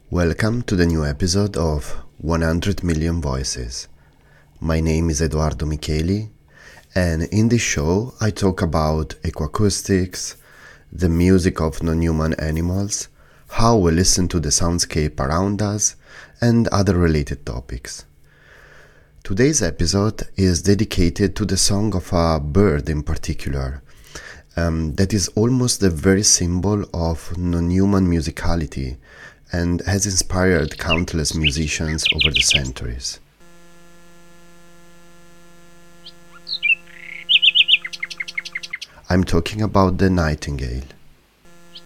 Welcome to the new episode of 100 Million Voices. My name is Edoardo Micheli, and in this show I talk about ecoacoustics, the music of non-human animals, how we listen to the soundscape around us, and other related topics. Today's episode is dedicated to the song of a bird in particular, that is almost the very symbol of non-human musicality and has inspired countless musicians over the centuries. I'm talking about the nightingale.